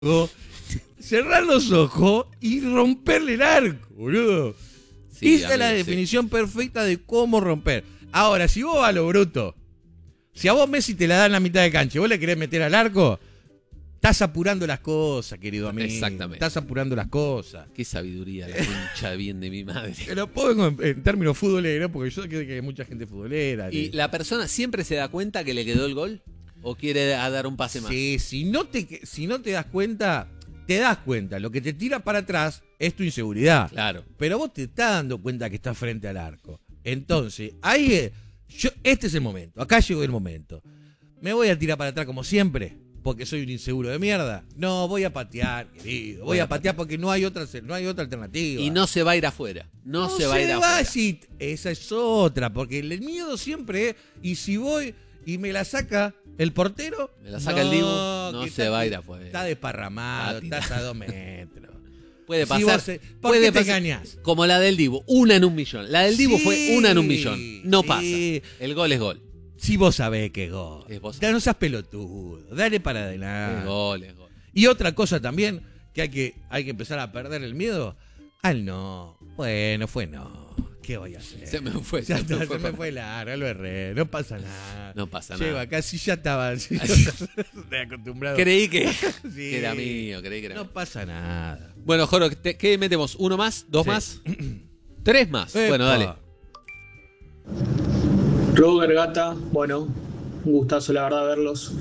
cerrar los ojos y romperle el arco, boludo. Sí, Esa es la amigo, definición perfecta de cómo romper. Ahora, si vos vas a lo bruto, si a vos Messi te la da en la mitad de cancha y vos le querés meter al arco, estás apurando las cosas, querido amigo. Exactamente. Estás apurando las cosas. Qué sabiduría, la concha bien de mi madre. Te lo pongo en términos futboleros, porque yo sé que hay mucha gente futbolera. ¿Y la persona siempre se da cuenta que le quedó el gol? ¿O quiere dar un pase más? Sí, si no te das cuenta, te das cuenta. Lo que te tira para atrás es tu inseguridad. Claro. Pero vos te estás dando cuenta que estás frente al arco. Entonces, ahí este es el momento. Acá llegó el momento. ¿Me voy a tirar para atrás como siempre? Porque soy un inseguro de mierda. No, voy a patear, querido. Voy a patear porque no hay otra alternativa. Y no se va a ir afuera. No se va a ir afuera. Sí, esa es otra. Porque el miedo siempre es. Y si voy y me la saca el portero. Me la saca el Dibu. No se va a ir afuera. Está desparramado, estás a 2 metros. Puede pasar. ¿Por qué te engañás? Como la del Dibu. 1 en 1.000.000. La del Dibu fue 1 en 1.000.000. No pasa. El gol es gol. Si vos sabés que es gol. Ya no seas pelotudo. Dale para adelante. Es gol, es gol. Y otra cosa también, que hay que empezar a perder el miedo. Al no. Bueno, fue no. ¿Qué voy a hacer? Se me fue. Se me fue largo, lo erré. No pasa nada. No pasa Lleva, nada. casi ya estaba acostumbrado. Creí que Sí. era mío. Creí que era mío. No pasa nada. Bueno, Joro, ¿qué metemos? ¿1 más? ¿2 más? ¿3 más? Epa. Bueno, dale. Roger, Gata, bueno, un gustazo la verdad verlos.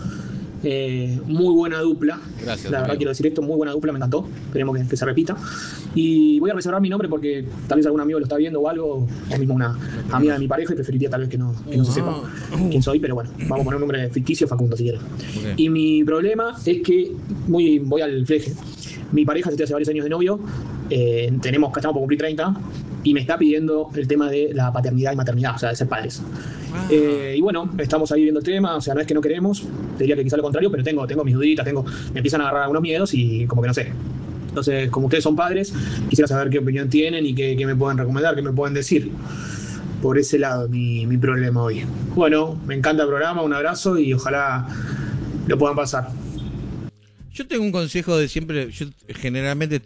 Muy buena dupla. Gracias. La verdad amigo. quiero decir esto, muy buena dupla, me encantó. Esperemos que se repita. Y voy a reservar mi nombre porque tal vez algún amigo lo está viendo o algo, o mismo una amiga de mi pareja, y preferiría tal vez que no se sepa quién soy, pero bueno, vamos a poner un nombre ficticio, Facundo, si quieren. Okay. Y mi problema es que, voy al fleje, mi pareja se hace varios años de novio, estamos por cumplir 30, y me está pidiendo el tema de la paternidad y maternidad, o sea, de ser padres. Y bueno, estamos ahí viendo el tema, o sea, no es que no queremos, diría que quizá lo contrario, pero tengo mis duditas, me empiezan a agarrar algunos miedos y como que no sé. Entonces, como ustedes son padres, quisiera saber qué opinión tienen y qué me pueden recomendar, qué me pueden decir. Por ese lado, mi problema hoy. Bueno, me encanta el programa, un abrazo y ojalá lo puedan pasar. Yo tengo un consejo de siempre. Yo generalmente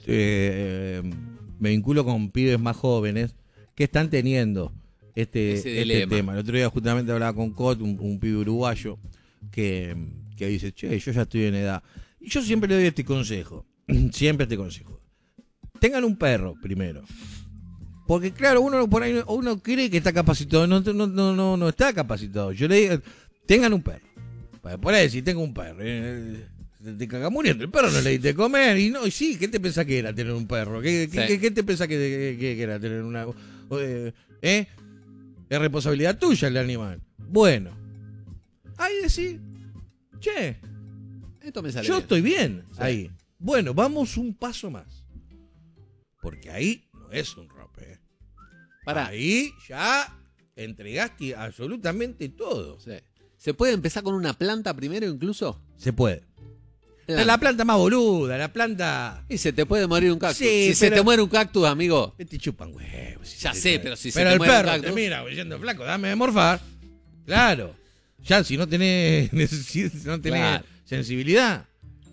me vinculo con pibes más jóvenes que están teniendo este tema. El otro día justamente hablaba con Cot, un pibe uruguayo, que dice, che, yo ya estoy en edad. Y yo siempre le doy este consejo. Siempre este consejo. Tengan un perro primero. Porque claro, uno por ahí uno cree que está capacitado. No está capacitado. Yo le digo, tengan un perro. Por ahí, si tengo un perro. Te cagas muriendo. El perro no le diste comer. Y sí, ¿qué te pensás que era tener un perro? ¿Qué te pensás que era tener una... Es responsabilidad tuya el animal. Bueno. Ahí decís, che, Esto me sale yo bien. estoy bien Sí. ahí. Bueno, vamos un paso más. Porque ahí no es un rompe. Pará. Ahí ya entregaste absolutamente todo. Sí. ¿Se puede empezar con una planta primero incluso? Se puede. La planta más boluda, la planta... Y se te puede morir un cactus. Sí, si se pero- te muere un cactus, amigo. Te chupan huevos. Ya sé, pero si se Pero te el muere un perro te cactus. mira diciendo, flaco, dame de morfar. Claro. Ya, si no tenés, no tenés Claro. sensibilidad.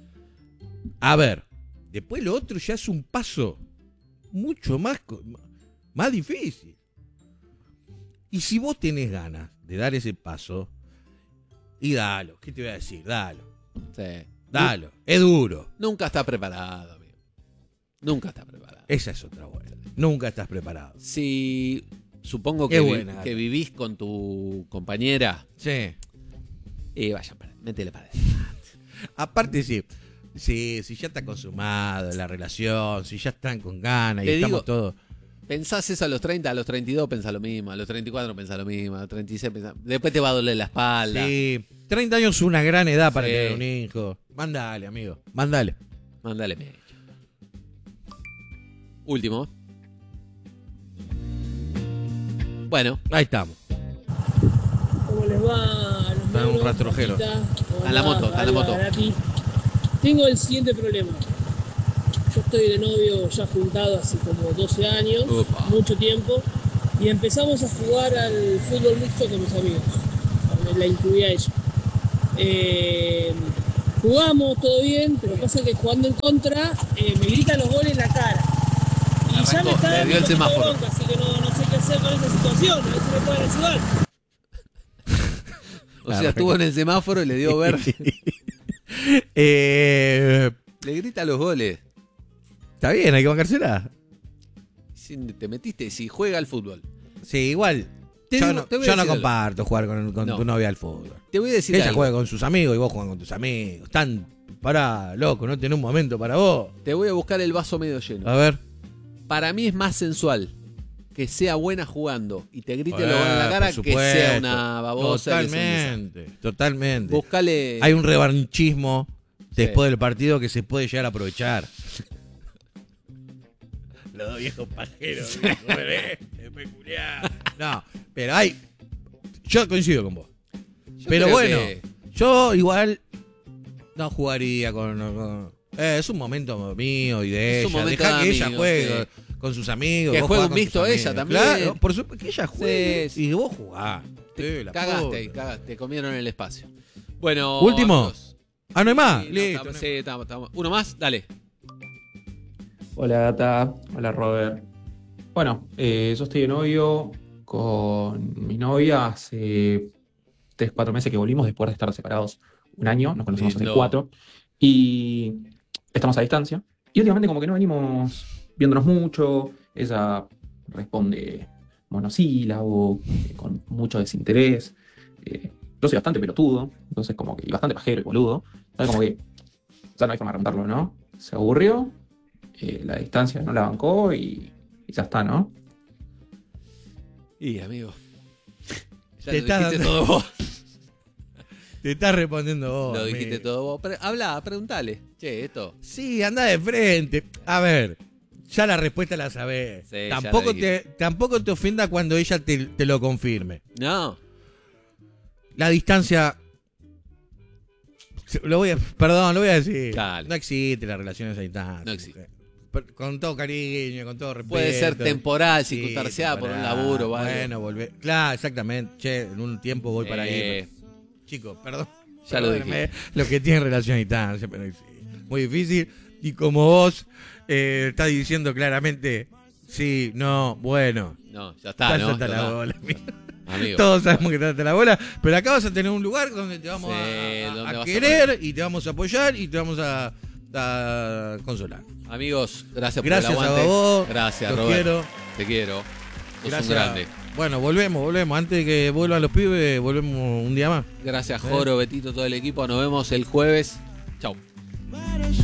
A ver, después lo otro ya es un paso mucho más difícil. Y si vos tenés ganas de dar ese paso, y dalo, ¿qué te voy a decir? Dalo, Sí. dalo. Es duro. Nunca está preparado, amigo. Nunca está preparado. Esa es otra buena. Nunca estás preparado. Si supongo Qué que, buena. que vivís con tu compañera, Sí. vaya, métele para adelante. Aparte, si ya está consumado la relación, si ya están con ganas y Te estamos digo- todos... Pensás eso a los 30, a los 32 pensás lo mismo, a los 34 pensás lo mismo, a los 36 pensás... Después te va a doler la espalda. Sí, 30 años es una gran edad para Sí. tener un hijo. Mándale, amigo, mándale. Mándale mecha. Último. Bueno, Ahí estamos. ¿Cómo les va? Está un rastrojero. Está en la moto, está en la moto. Tengo el siguiente problema. Yo estoy de novio ya juntado hace como 12 años, Upa. mucho tiempo, y empezamos a jugar al fútbol mixto con mis amigos. La incluía ella. jugamos, todo bien, pero pasa que jugando en contra, me gritan los goles en la cara. Y Arrancó, ya me está le dando dio el un poquito de semáforo. bronca, así que no sé qué hacer con esa situación, a ver si me pueden ayudar. O sea, estuvo en el semáforo y le dio verde. Le grita los goles. Está bien, hay que bancársela. Si te metiste, si juega al fútbol. Sí, igual. Te Yo digo- no, te voy a yo no decir algo. comparto jugar con No. tu novia al fútbol. Te voy a decir Ella algo. juega con sus amigos y vos jugás con tus amigos. Pará, loco, no tenés un momento para vos. Te voy a buscar el vaso medio lleno. A ver. Para mí es más sensual que sea buena jugando y te grite lo Ah, en la cara por que sea supuesto. una babosa. Totalmente. Buscale. Hay un revanchismo después del partido que se puede llegar a aprovechar. Los dos viejos pajeros. No, pero hay. Yo coincido con vos. Yo Pero creo bueno, que- yo igual no jugaría con es un momento mío y de Es un ella. momento Deja de que ella amigos, juegue sí. con sus amigos. Que vos juegue jugás un con tus mixto ella amigos. también. Claro, por supuesto que ella juegue Sí. y vos jugás. Te La cagaste, puta. cagaste, comieron el espacio. Bueno. Último. amigos. Ah, no hay más. Sí, no, Listo, estamos- no sí, estamos. Uno más, dale. Hola Gata, hola Robert. Bueno, yo estoy de novio con mi novia hace 3-4 meses que volvimos después de estar separados un año, nos conocemos hace Lindo. 4 y estamos a distancia. Y últimamente como que no venimos viéndonos mucho, ella responde monosílabo, con mucho desinterés. Yo soy bastante pelotudo, entonces como que, y bastante pajero y boludo. Entonces como que ya no hay forma de preguntarlo, ¿no? Se aburrió, la distancia no la bancó y ya está, ¿no? Y amigo. Ya Te lo estás dijiste dando- todo vos. Te estás respondiendo vos. Lo dijiste amigo. todo vos. Habla, preguntale. Che, esto. Sí, anda de frente. A ver, ya la respuesta la sabés. Sí, ya tampoco, la dijiste. tampoco te ofenda cuando ella te lo confirme. No. La distancia. Lo voy a decir. Dale. No existe las relaciones a distancia. No existe. Con todo cariño, con todo respeto. Puede ser temporal, Sí, circunstanciada por un temporal. laburo, ¿vale? Bueno, volver. Claro, exactamente. Che, en un tiempo voy para ahí. Chicos, perdón. Ya lo Perdónenme, dije. Lo que tiene relación a distancia, pero sí, muy difícil. Y como vos estás diciendo claramente, sí, no, bueno. No, ya está, ¿no? Hasta Ya la está. bola, amigo. Amigo. Todos sabemos que te hasta la bola, pero acá vas a tener un lugar donde te vamos Sí, a donde vas a querer y te vamos a apoyar y te vamos a consolar. Amigos, gracias por Gracias el a aguante. vos. Gracias, los Robert. quiero. Te quiero. Sos Gracias. un grande. Bueno, volvemos. Antes de que vuelvan los pibes, volvemos un día más. Gracias, Joro, Betito, todo el equipo. Nos vemos el jueves. Chau.